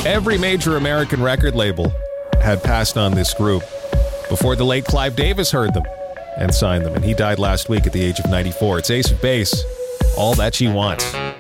Every major American record label had passed on this group before the late Clive Davis heard them and signed them, and he died last week at the age of 94. It's Ace of Base, All That She Wants.